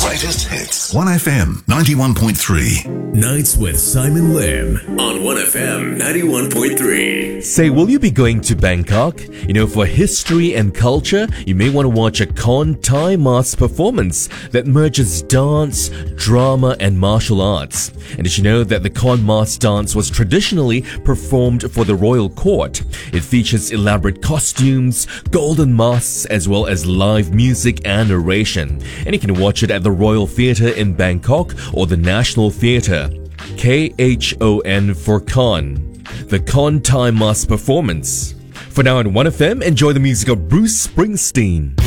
Greatest hits. 1FM 91.3. Nights with Simon Lim on 1FM 91.3. Say, will you be going to Bangkok? You know, for history and culture, you may want to watch a Khon Thai mask performance that merges dance, drama, and martial arts. And did you know that the Khon mask dance was traditionally performed for the royal court? It features elaborate costumes, golden masks, as well as live music and narration. And you can watch it at the Royal Theatre in Bangkok or the National Theatre. KHON for Khon. The Khon Thai mask performance. For now on 1FM, enjoy the music of Bruce Springsteen.